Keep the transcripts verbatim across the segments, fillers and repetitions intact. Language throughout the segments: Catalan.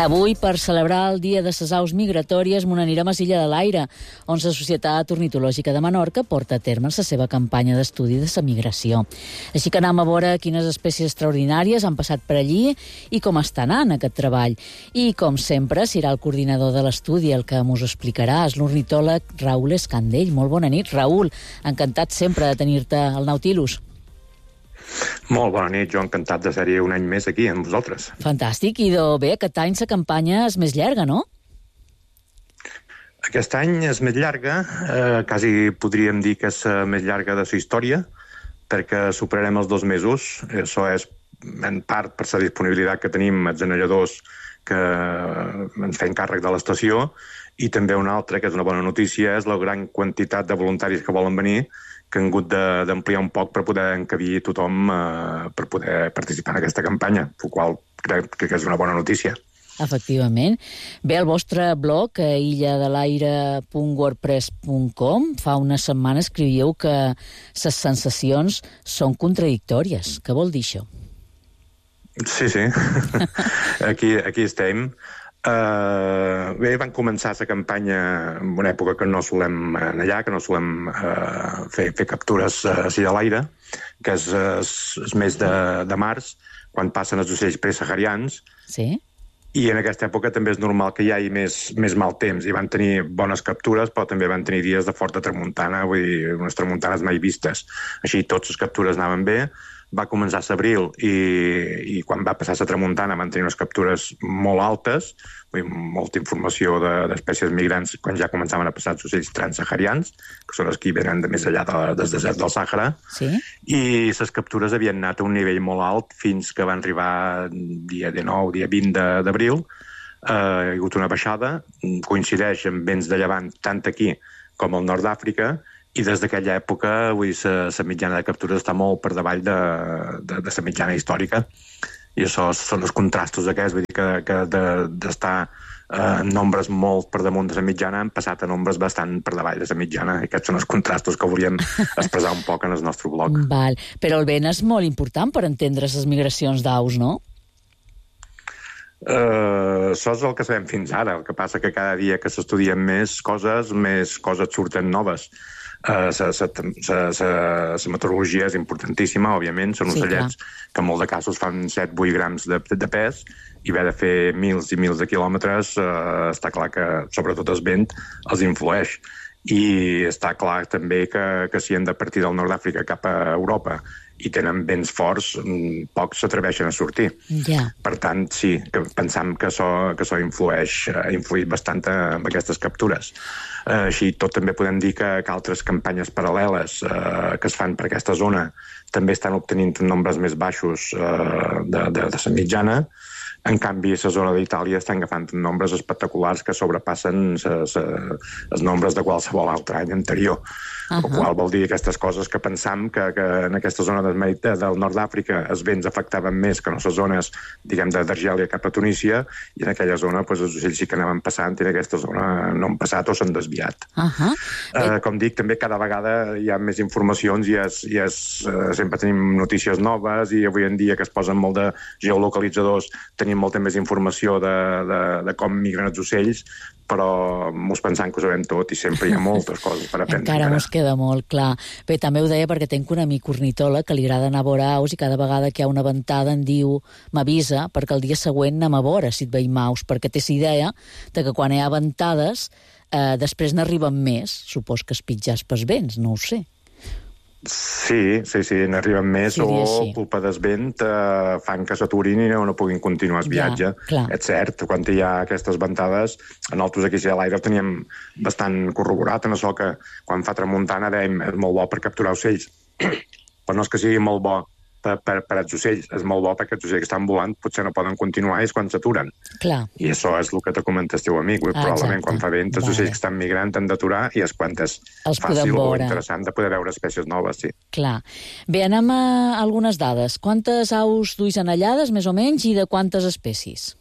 Avui, per celebrar el Dia de les Aus Migratòries, m'ho anirem a Silla de l'Aire, on la Societat Ornitològica de Menorca porta a terme la seva campanya d'estudi de la migració. Així que anem a veure quines espècies extraordinàries han passat per allí i com està anant aquest treball. I, com sempre, serà el coordinador de l'estudi el que m'us explicarà, és l'ornitòleg Raül Escandell. Molt bona nit, Raül. Encantat sempre de tenir-te al Nautilus. Molt bona nit, jo encantat de ser-hi un any més aquí amb vosaltres. Fantàstic, i de bé, aquest any la campanya és més llarga, no? Aquest any és més llarga, eh, quasi podríem dir que és la més llarga de la història, perquè superarem els dos mesos. Això és en part per la disponibilitat que tenim els anelladors que ens fem càrrec de l'estació, i també una altra, que és una bona notícia, és la gran quantitat de voluntaris que volen venir, que han hagut d'ampliar un poc per poder encabir tothom eh, per poder participar en aquesta campanya, el qual crec que és una bona notícia. Efectivament. Bé, el vostre blog, illa de l'aire punt wordpress punt com, fa una setmana escrivíeu que les sensacions són contradictòries. Què vol dir això? Sí, sí. aquí, aquí estem. Uh, bé, van començar la campanya en una època que no solem anar allà, que no solem uh, fer, fer captures uh, així a l'aire, que és, és, és mes de, de març, quan passen els ocells presaharians. Sí. I en aquesta època també és normal que hi hagi més, més mal temps, i van tenir bones captures, però també van tenir dies de forta tramuntana, vull dir, unes tramuntanes mai vistes. Així, totes les captures anaven bé. Va començar a l'abril i, i quan va passar la tramuntana van tenir unes captures molt altes, vull dir, molta informació d'espècies de, migrants quan ja començaven a passar els ocells transsaharians, que són els que venen de més enllà de, del desert del Sàhara, sí? I les captures havien anat a un nivell molt alt fins que van arribar dia dinou, dia vint d'abril. Eh, hi ha hagut una baixada, coincideix amb vents de llevant tant aquí com al nord d'Àfrica, i des d'aquella època, vull dir, la mitjana de captures està molt per davall de, de, de la mitjana històrica. I això són els contrastos aquests, vull dir que, que d'estar de, eh, en nombres molt per damunt de la mitjana han passat a nombres bastant per davall de la mitjana. I aquests són els contrastos que volíem expressar un poc en el nostre blog. Val. Però el vent és molt important per entendre les migracions d'aus, no? Uh, això és el que sabem fins ara. El que passa que cada dia que s'estudien més coses, més coses surten noves. Uh, la meteorologia és importantíssima, òbviament. Són ocellets sí, que en molts de casos fan set vuit grams de, de pes, i haver de fer mils i mils de quilòmetres, uh, està clar que sobretot el vent els influeix. I està clar també que, que si han de partir del nord d'Àfrica cap a Europa i tenen vents forts, pocs s'atreveixen a sortir. Yeah. Per tant, sí, que pensam que això, que això influeix, ha influït bastant en aquestes captures. Eh, així tot també podem dir que, que altres campanyes paral·leles eh, que es fan per aquesta zona també estan obtenint nombres més baixos eh, de, de, de la mitjana. En canvi, la zona d'Itàlia estan agafant nombres espectaculars que sobrepassen els nombres de qualsevol altre any anterior. Uh -huh. El qual vol dir aquestes coses que pensam que, que en aquesta zona del, del nord d'Àfrica els vents afectaven més que en les zones, diguem, d'Argèlia cap a Tunísia, i en aquella zona pues, els ocells sí que anaven passant i en aquesta zona no han passat o s'han desviat. Uh -huh. eh, com dic, també cada vegada hi ha més informacions i, és, i és, eh, sempre tenim notícies noves, i avui en dia que es posen molt de geolocalitzadors tenim molta més informació de, de, de com migren els ocells, però mos pensant que ho sabem tot i sempre hi ha moltes coses per aprendre. Encara mos queda molt, clar. Bé, també ho deia perquè tenc un amic ornitòleg que li agrada anar a veure aus i cada vegada que hi ha una ventada em diu, m'avisa, perquè el dia següent anem a veure si et veiem aus, perquè té la idea de que quan hi ha ventades eh, després n'arriben més, supos que es pitjars pels vents, no ho sé. Sí, sí, sí, n'arriben més sí, o així. Culpa del vent eh, fan que s'aturin i no, no puguin continuar el viatge. Ja, és cert, quan hi ha aquestes ventades, nosaltres aquí a l'aire ho teníem bastant corroborat en això que quan fa tramuntana dèiem és molt bo per capturar ocells, però no és que sigui molt bo per, per, per als ocells, és molt bo perquè els ocells que estan volant potser no poden continuar és quan s'aturen. Clar. I això és el que te comenta el teu amic. Ah, probablement quan fa vent els vale. Ocells que estan migrant han d'aturar i és quan és els fàcil o interessant de poder veure espècies noves, sí. Clar. Bé, anem a algunes dades. Quantes aus duis anellades, més o menys, i de quantes espècies?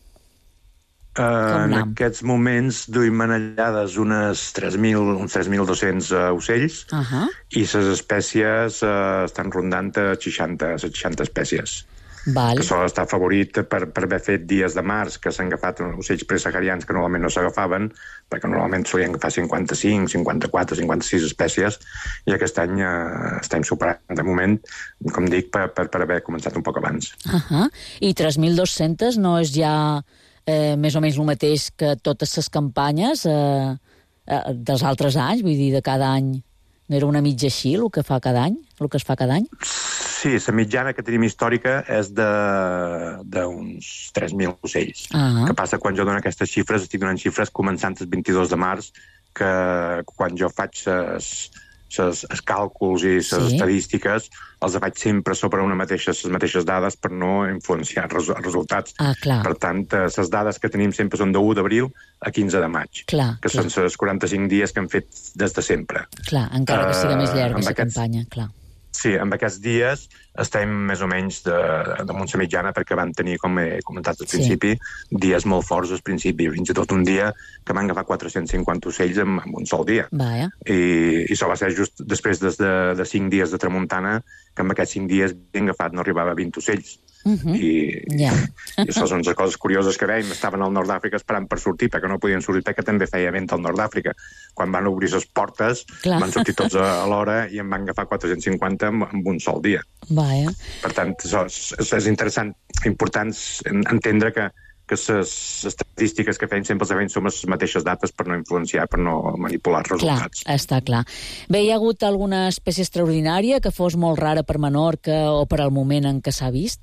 Uh, en aquests moments duim anellades unes tres mil, uns tres mil dos-cents uh, ocells uh -huh. i les espècies uh, estan rondant a seixanta, seixanta espècies. Val. que sol estar favorit per, per haver fet dies de març, que s'han agafat ocells presaharians que normalment no s'agafaven, perquè normalment solien agafar cinquanta-cinc, cinquanta-quatre, cinquanta-sis espècies, i aquest any eh, estem superant, de moment, com dic, per, per, per haver començat un poc abans. Uh -huh. I tres mil dos-cents no és ja eh, més o menys el mateix que totes les campanyes eh, eh, dels altres anys, vull dir, de cada any? No era una mitja així, el que fa cada any? El que es fa cada any? Sí, la mitjana que tenim històrica és d'uns tres mil ocells. Ah. Que passa, quan jo dono aquestes xifres, estic donant xifres començant el vint-i-dos de març, que quan jo faig ses, ses, els càlculs i les Sí. estadístiques, els faig sempre sobre una mateixa, les mateixes dades per no influenciar els resultats. Ah, clar. Per tant, les dades que tenim sempre són de u d'abril a quinze de maig, Clar, que clar. són els quaranta-cinc dies que hem fet des de sempre. Clar, encara que siga més llarga amb la aquests- campanya, clar. Sí, amb aquests dies estem més o menys de, damunt la mitjana, perquè vam tenir, com he comentat al Sí. principi, dies molt forts al principi, fins i tot un dia que van agafar quatre-cents cinquanta ocells en, en un sol dia. Vaja. I, i això va ser just després des de, de cinc dies de tramuntana, que en aquests cinc dies ben agafat no arribava a vint ocells. Uh -huh. I, Ja. i això són les coses curioses que veiem. Estaven al nord d'Àfrica esperant per sortir, perquè no podien sortir, perquè també feia vent al nord d'Àfrica. Quan van obrir les portes, Clar. van sortir tots a, a l'hora i en van agafar quatre-cents cinquanta en, en un sol dia. Vaja. Per tant, això és, és interessant, important entendre que, que les estadístiques que fem sempre les fem són les mateixes dates per no influenciar, per no manipular els Clar, resultats. està clar. Bé, hi ha hagut alguna espècie extraordinària que fos molt rara per Menorca o per al moment en què s'ha vist?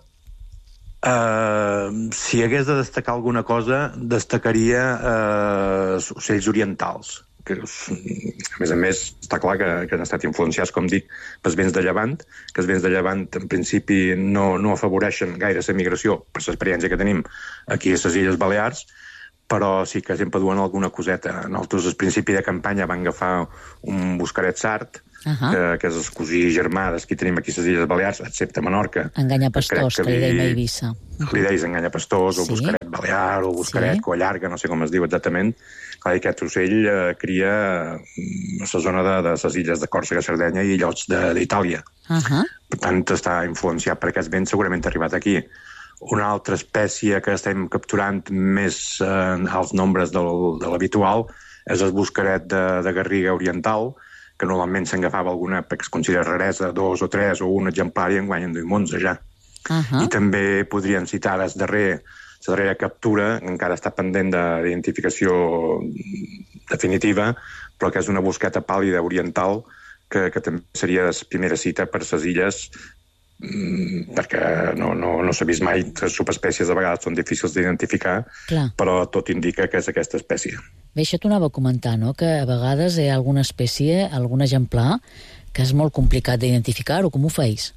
Uh, si hagués de destacar alguna cosa, destacaria uh, ocells orientals, que, a més a més, està clar que, que han estat influenciats, com dic, pels vents de llevant, que els vents de llevant, en principi, no, no afavoreixen gaire la migració, per l'experiència que tenim aquí a les Illes Balears, però sí que sempre duen alguna coseta. Nosaltres, al principi de campanya, vam agafar un buscaret sart, Uh -huh. que, que és el cosí germà dels que tenim aquí a les Illes Balears, excepte a Menorca. Enganyapastors, que, que li deim a Eivissa. Li deies enganyapastors, Sí. o buscaret balear, o buscaret Sí. collarga, no sé com es diu exactament. Clar, aquest ocell eh, cria mm, a la zona de, de les illes de Còrsega, Sardenya i llocs d'Itàlia. Uh -huh. Per tant, està influenciat per aquests vents, segurament ha arribat aquí. Una altra espècie que estem capturant més eh, als nombres del, de l'habitual és el buscaret de, de Garriga Oriental, que normalment s'agafava alguna perquè es considera raresa, dos o tres o un exemplar i en guanyen duim onze ja. Uh -huh. I també podríem citar el darrer, la darrera captura, encara està pendent d'identificació definitiva, però que és una busqueta pàl·lida oriental, que, que també seria la primera cita per les illes, perquè no, no, no s'ha vist mai. Les subespècies a vegades són difícils d'identificar, Clar. però tot indica que és aquesta espècie. Bé, això t'ho anava a comentar, no?, que a vegades hi ha alguna espècie, algun exemplar, que és molt complicat d'identificar-ho. Com ho feis?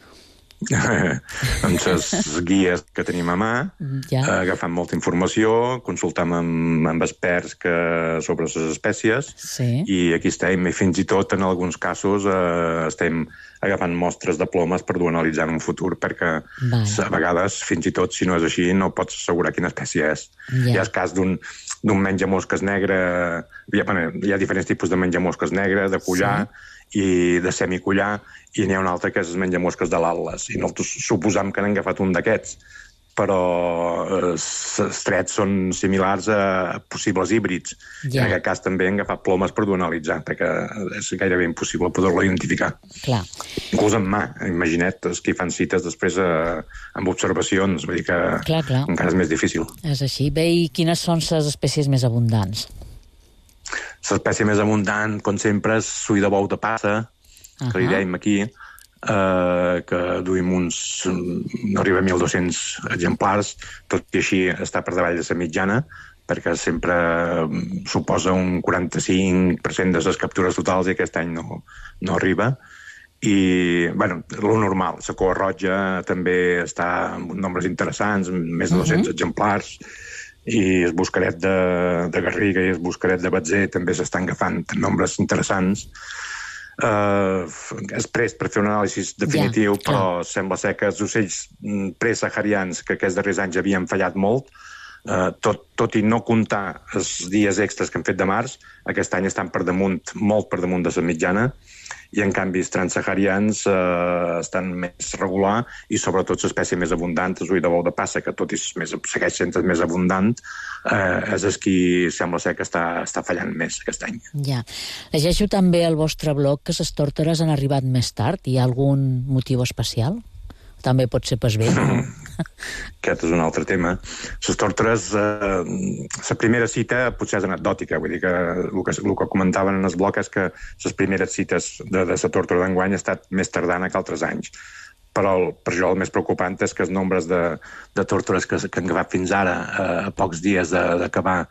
Amb les guies que tenim a mà, Ja. eh, agafant molta informació, consultam amb, amb experts que, sobre les espècies, Sí. i aquí estem, i fins i tot en alguns casos eh, estem agafant mostres de plomes per dur a analitzar en un futur, perquè Vale. a vegades, fins i tot, si no és així, no pots assegurar quina espècie és. Ja. Hi ha el cas d'un d'un menjamosques negre, hi ha, bueno, hi ha diferents tipus de menjamosques negre, de collar, sí. i de semicollar, i n'hi ha un altre que és el menjamosques de l'Atlas, i nosaltres suposam que n'han agafat un d'aquests, però eh, els trets són similars a possibles híbrids. Ja. En aquest cas també han agafat plomes per dur a analitzar, perquè és gairebé impossible poder-lo identificar. Clar. Inclús amb mà, imagina't, els que fan cites després eh, amb observacions, vull dir que Clar, clar. encara és més difícil. És així. Bé, i quines són les espècies més abundants? L'espècie més abundant, com sempre, és l'ull de bou de passa, que li Ahà. dèiem aquí, eh, que duim uns... no arriba a mil dos-cents exemplars, tot i així està per davall de la mitjana, perquè sempre mm, suposa un quaranta-cinc per cent de les captures totals i aquest any no, no arriba. I, bueno, lo normal, la cua roja també està amb nombres interessants, més de dos-cents uh-huh. exemplars, i el buscaret de, de Garriga i el buscaret de Batzer també s'estan agafant en nombres interessants. Uh, és prest per fer un anàlisi definitiu, ja, però sembla ser que els ocells presaharians, que aquests darrers anys havien fallat molt, Uh, tot, tot i no comptar els dies extras que han fet de març, aquest any estan per damunt, molt per damunt de la mitjana, i en canvi els transsaharians uh, estan més regular, i sobretot l'espècie més abundant, el ull de bou de passa, que tot i més, segueix sent més abundant, uh, és el qui sembla ser que està, està fallant més aquest any. Ja. Llegeixo també al vostre blog que les tórtores han arribat més tard. Hi ha algun motiu especial? També pot ser pas bé. Aquest és un altre tema. Les tórtores, eh, la primera cita potser és anecdòtica, vull dir que el que, el que comentaven en el bloc és que les primeres cites de, de la tórtora d'enguany ha estat més tardana que altres anys. Però el, per jo el més preocupant és que els nombres de, de tórtores que, que han acabat fins ara, eh, a pocs dies d'acabar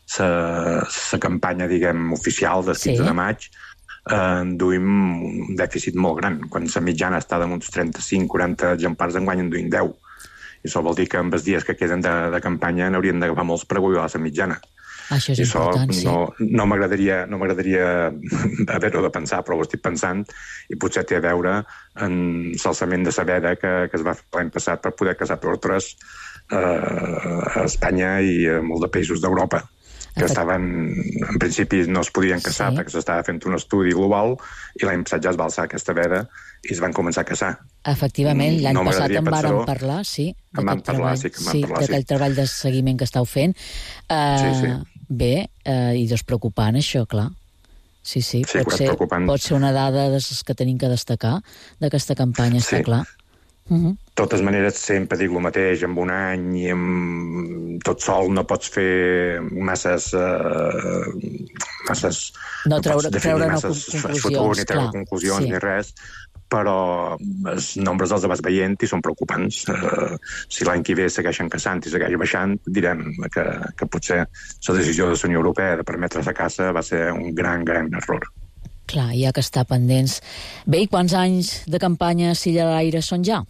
la campanya, diguem, oficial del quinze sí. de maig, eh, duim un dèficit molt gran. Quan la mitjana està damunt trenta-cinc quaranta exemplars, enguany en duim deu. I això vol dir que amb els dies que queden de, de campanya n'haurien d'agafar molts per aguilar la mitjana. Això és I important, això sí. No, no m'agradaria no m'agradaria haver-ho de pensar, però ho estic pensant, i potser té a veure en l'alçament de la veda que, que es va fer l'any passat per poder caçar tórtores eh, a Espanya i a molts de països d'Europa, que estaven, en principi no es podien caçar sí. perquè s'estava fent un estudi global, i l'any passat ja es va alçar aquesta veda i es van començar a caçar. Efectivament, l'any no passat en vàrem parlar, sí. En vam parlar, sí, que en vam sí, parlar, sí. d'aquell treball de seguiment que estàu fent. Uh, sí, sí. Bé, uh, i és preocupant, això, clar. Sí, sí, sí pot, ser, pot ser una dada de les que tenim que destacar d'aquesta campanya, sí. està clar. Uh -huh. De totes maneres, sempre dic el mateix, amb un any i amb tot sol no pots fer masses... Uh, masses no, treure, no treure masses conclusions, futur, ni treure clar. conclusions, sí. ni res, però els nombres els vas veient i són preocupants. Uh, si l'any que ve segueixen caçant i segueix baixant, direm que, que potser la decisió de la Unió Europea de permetre la caça va ser un gran, gran error. Clar, hi ha que estar pendents. Bé, i quants anys de campanya a Silla de l'Aire són ja?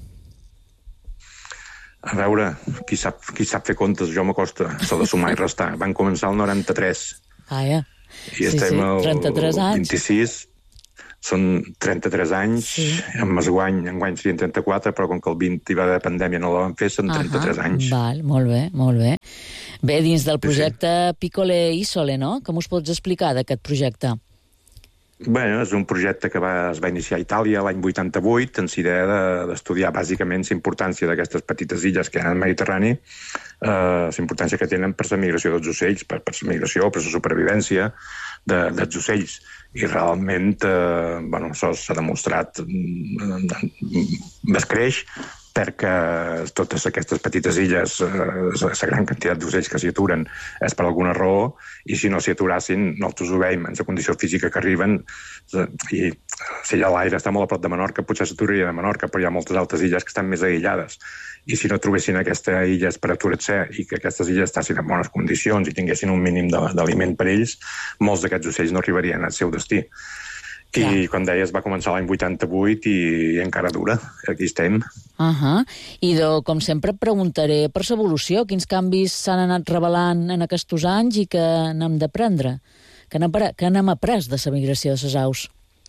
A veure, qui sap, qui sap fer comptes, jo m'acosta, s'ha de sumar i restar. Van començar el noranta-tres. Ah, ja. I sí, estem sí. trenta-tres anys. vint-i-sis, són trenta-tres anys, sí. amb el guany, enguany serien trenta-quatre, però com que el vint hi va haver pandèmia no la van fer, són trenta-tres Aha, anys. Val, molt bé, molt bé. Bé, dins del projecte sí. Piccole Isole, no? Com us pots explicar d'aquest projecte? Bé, és un projecte que va, es va iniciar a Itàlia l'any vuitanta-vuit, amb l'idea d'estudiar bàsicament la importància d'aquestes petites illes que hi ha al Mediterrani, eh, la importància que tenen per la migració dels ocells, per, per la migració, per la supervivència de, dels ocells. I realment, eh, bueno, això s'ha demostrat, es creix, perquè totes aquestes petites illes, la gran quantitat d'ocells que s'hi aturen és per alguna raó, i si no s'hi aturassin, nosaltres ho veiem en la condició física que arriben, i si allà l'aire està molt a prop de Menorca, potser s'aturaria de Menorca, però hi ha moltes altres illes que estan més aïllades. I si no trobessin aquestes illes per aturar-se i que aquestes illes estessin en bones condicions i tinguessin un mínim d'aliment per ells, molts d'aquests ocells no arribarien al seu destí. I, ja. com deies, va començar l'any vuitanta-vuit i, i encara dura. Aquí estem. Uh -huh. I, de, com sempre, preguntaré per l'evolució. Quins canvis s'han anat revelant en aquests anys i que n'hem d'aprendre? Que n'hem après de la migració de les aus?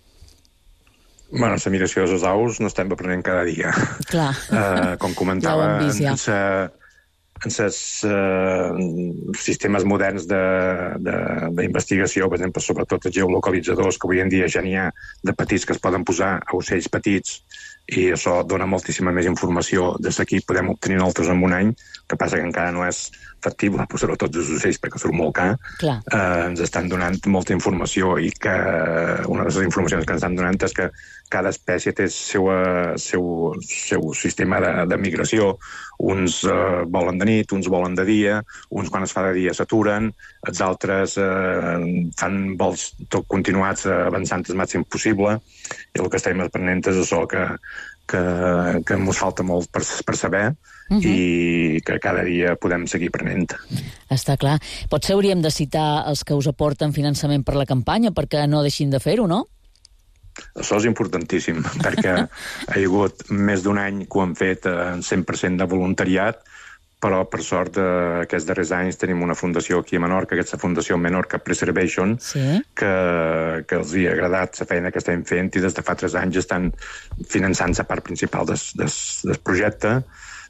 Bueno, la migració de les aus no estem aprenent cada dia. Clar. Uh, com comentava, ja vist, ja. en sa... en els uh, sistemes moderns d'investigació, per exemple, sobretot els geolocalitzadors, que avui en dia ja n'hi ha de petits que es poden posar a ocells petits, i això dona moltíssima més informació de aquí podem obtenir nosaltres en un any, que passa que encara no és factible posar-ho tots els ocells perquè surt molt car. Eh, ens estan donant molta informació, i que una de les informacions que ens estan donant és que cada espècie té el seu, seu, seu sistema de, de migració. Uns eh, volen de nit, uns volen de dia, uns quan es fa de dia s'aturen, els altres eh, fan vols tot continuats avançant el màxim possible, i el que estem aprenent és això, que, que, que ens falta molt per, per saber, uh-huh. i que cada dia podem seguir aprenent. Està clar. Potser hauríem de citar els que us aporten finançament per la campanya perquè no deixin de fer-ho, no? Això és importantíssim, perquè ha hagut més d'un any que ho han fet en cent per cent de voluntariat, però per sort aquests darrers anys tenim una fundació aquí a Menorca, aquesta fundació Menorca Preservation, sí. que, que els hi ha agradat la feina que estem fent, i des de fa tres anys estan finançant la part principal del, del, del projecte,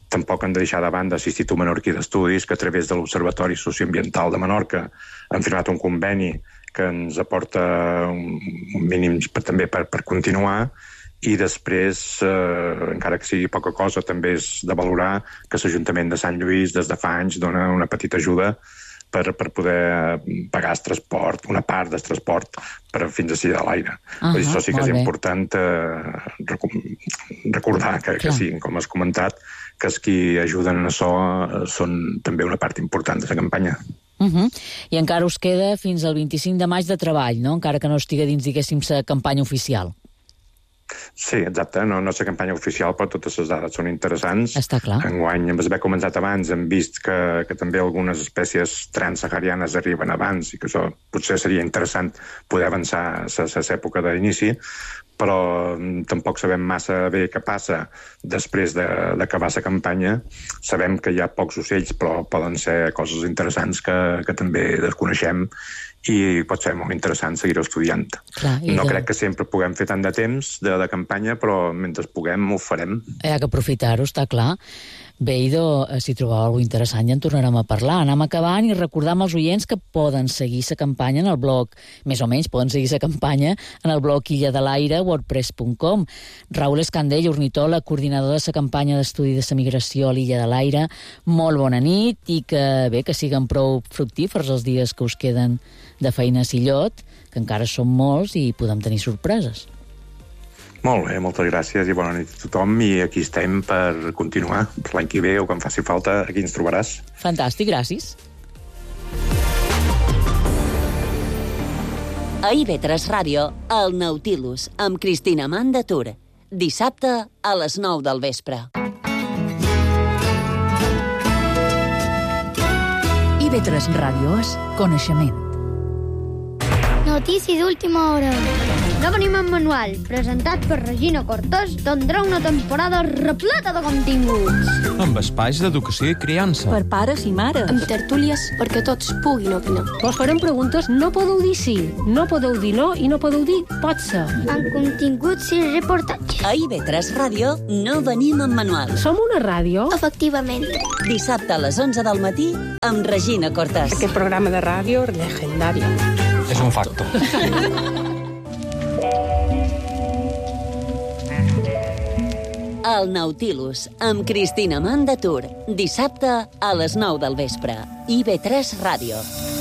Tampoc hem de deixar de banda l'Institut Menorquí d'Estudis, que a través de l'Observatori Socioambiental de Menorca han firmat un conveni que ens aporta un mínim per, també per, per continuar, i després, eh, encara que sigui poca cosa, també és de valorar que l'Ajuntament de Sant Lluís des de fa anys dona una petita ajuda per, per poder pagar el transport, una part del transport per fins a Silla de l'Aire. Uh -huh, això sí que és bé. important eh, recordar que, que sí, com has comentat, que els qui ajuden en això són també una part important de la campanya. Uh -huh. I encara us queda fins al vint-i-cinc de maig de treball, no? Encara que no estigui dins, diguéssim, la campanya oficial. Sí, exacte, no, no és la campanya oficial, però totes les dades són interessants. Està clar. Enguany, amb haver començat abans, hem vist que, que també algunes espècies transsaharianes arriben abans i que això potser seria interessant poder avançar a l'època d'inici, però tampoc sabem massa bé què passa després d'acabar la campanya. Sabem que hi ha pocs ocells, però poden ser coses interessants que, que també desconeixem i pot ser molt interessant seguir-ho estudiant. Clar, no de... crec que sempre puguem fer tant de temps de, de campanya, però mentre puguem ho farem. Hi ha que aprofitar-ho, està clar. Bé, idò, si trobeu alguna cosa interessant ja en tornarem a parlar. Anem acabant i recordar als oients que poden seguir la campanya en el blog, més o menys poden seguir la campanya en el blog illa de l'aire wordpress punt com. Raül Escandell, ornitòleg, coordinador de la campanya d'estudi de la migració a l'Illa de l'Aire, molt bona nit i que bé que siguen prou fructífers els dies que us queden de feina a Sillot, que encara són molts i podem tenir sorpreses. Molt bé, moltes gràcies i bona nit a tothom, i aquí estem per continuar. Per l'any que ve o quan faci falta, aquí ens trobaràs. Fantàstic, gràcies. A I V tres Ràdio, el Nautilus, amb Cristina Mandatur. Dissabte a les nou del vespre. I V tres Ràdio és coneixement. Notícies d'última hora. No venim en manual, presentat per Regina Cortés, tindrà una temporada repleta de continguts. Amb espais d'educació i criança. Per pares i mares. Amb tertúlies perquè tots puguin opinar. Vos farem preguntes, no podeu dir sí, no podeu dir no i no podeu dir pot ser. Amb continguts i reportatges. A I V tres Ràdio no venim en manual. Som una ràdio? Efectivament. Dissabte a les onze del matí amb Regina Cortés. Aquest programa de ràdio legendari. És un facto. El Nautilus, amb Cristina Mandatur. Dissabte a les nou del vespre. I V tres Ràdio.